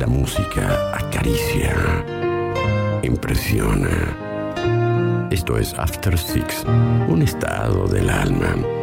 la música acaricia, impresiona. Esto es After Six, un estado del alma.